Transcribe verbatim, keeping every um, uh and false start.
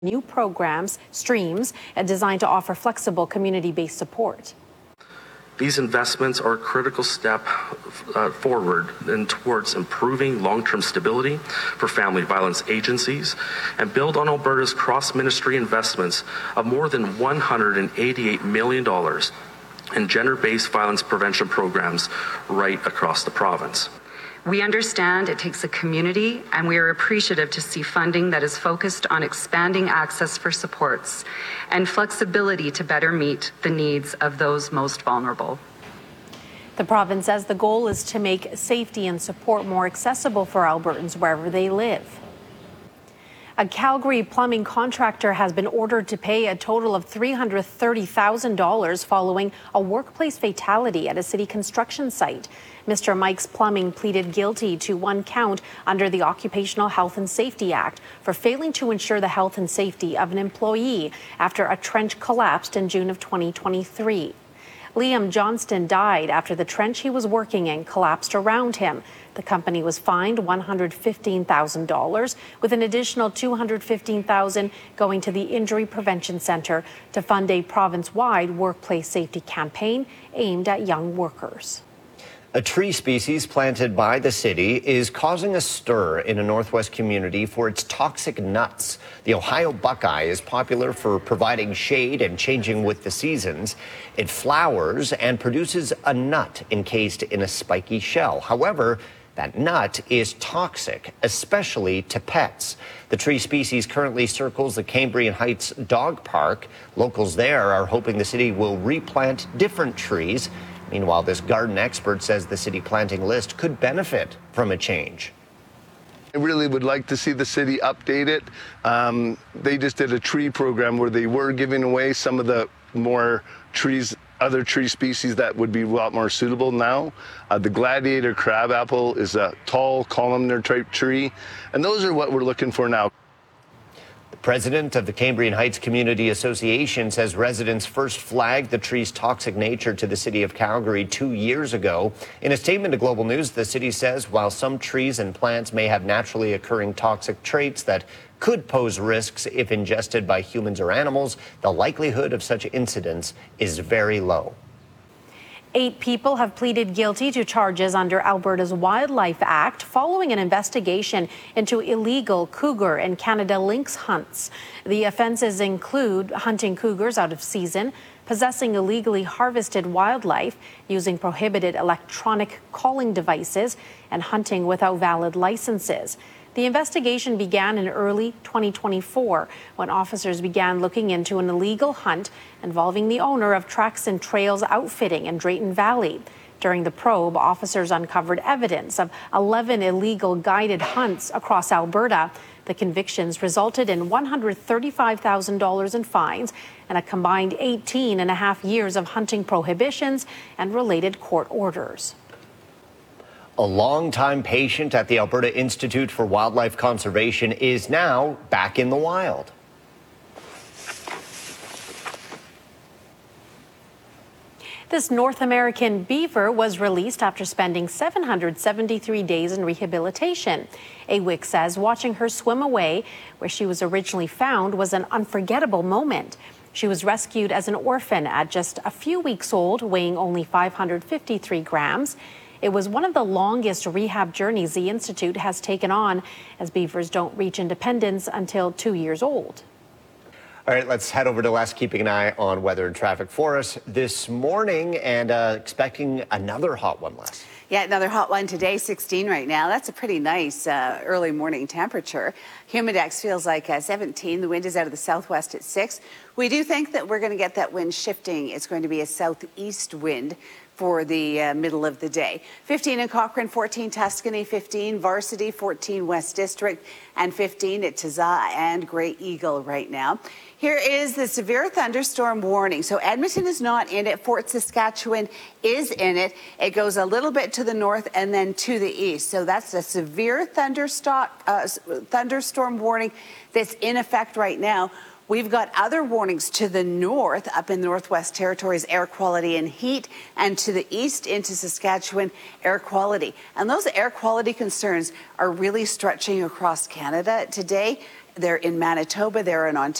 new programs, streams, and designed to offer flexible community-based support. These investments are a critical step uh, forward and towards improving long-term stability for family violence agencies and build on Alberta's cross-ministry investments of more than one hundred eighty-eight million dollars in gender-based violence prevention programs right across the province. We understand it takes a community, and we are appreciative to see funding that is focused on expanding access for supports and flexibility to better meet the needs of those most vulnerable. The province says the goal is to make safety and support more accessible for Albertans wherever they live. A Calgary plumbing contractor has been ordered to pay a total of three hundred thirty thousand dollars following a workplace fatality at a city construction site. Mister Mike's Plumbing pleaded guilty to one count under the Occupational Health and Safety Act for failing to ensure the health and safety of an employee after a trench collapsed in June of twenty twenty-three. Liam Johnston died after the trench he was working in collapsed around him. The company was fined one hundred fifteen thousand dollars, with an additional two hundred fifteen thousand dollars going to the Injury Prevention Centre to fund a province-wide workplace safety campaign aimed at young workers. A tree species planted by the city is causing a stir in a Northwest community for its toxic nuts. The Ohio buckeye is popular for providing shade and changing with the seasons. It flowers and produces a nut encased in a spiky shell. However, that nut is toxic, especially to pets. The tree species currently circles the Cambrian Heights Dog Park. Locals there are hoping the city will replant different trees. Meanwhile, this garden expert says the city planting list could benefit from a change. I really would like to see the city update it. Um, they just did a tree program where they were giving away some of the more trees, other tree species that would be a lot more suitable now. Uh, the gladiator crabapple is a tall columnar type tree, and those are what we're looking for now. President of the Cambrian Heights Community Association says residents first flagged the tree's toxic nature to the city of Calgary two years ago. In a statement to Global News, the city says while some trees and plants may have naturally occurring toxic traits that could pose risks if ingested by humans or animals, the likelihood of such incidents is very low. Eight people have pleaded guilty to charges under Alberta's Wildlife Act following an investigation into illegal cougar and Canada lynx hunts. The offenses include hunting cougars out of season, possessing illegally harvested wildlife, using prohibited electronic calling devices, and hunting without valid licenses. The investigation began in early twenty twenty-four when officers began looking into an illegal hunt involving the owner of Tracks and Trails Outfitting in Drayton Valley. During the probe, officers uncovered evidence of eleven illegal guided hunts across Alberta. The convictions resulted in one hundred thirty-five thousand dollars in fines and a combined eighteen and a half years of hunting prohibitions and related court orders. A longtime patient at the Alberta Institute for Wildlife Conservation is now back in the wild. This North American beaver was released after spending seven hundred seventy-three days in rehabilitation. A W I C says watching her swim away where she was originally found was an unforgettable moment. She was rescued as an orphan at just a few weeks old, weighing only five hundred fifty-three grams. It was one of the longest rehab journeys the Institute has taken on, as beavers don't reach independence until two years old. All right, let's head over to Les, keeping an eye on weather and traffic for us this morning, and uh, expecting another hot one, Les. Yeah, another hot one today, sixteen right now. That's a pretty nice uh, early morning temperature. Humidex feels like uh, seventeen. The wind is out of the southwest at six. We do think that we're going to get that wind shifting. It's going to be a southeast wind for the uh, middle of the day. fifteen in Cochrane, fourteen Tuscany, fifteen Varsity, fourteen West District, and fifteen at Taza and Grey Eagle right now. Here is the severe thunderstorm warning. So Edmonton is not in it. Fort Saskatchewan is in it. It goes a little bit to the north and then to the east. So that's a severe thunderstorm, uh, thunderstorm warning that's in effect right now. We've got other warnings to the north up in the Northwest Territories, air quality and heat, and to the east into Saskatchewan, air quality. And those air quality concerns are really stretching across Canada today. They're in Manitoba, they're in Ontario.